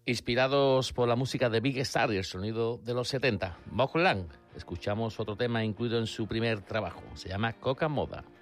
Inspirados por la música de Big Star y el sonido de los 70, Bob Lang, escuchamos otro tema incluido en su primer trabajo, se llama Coca Moda.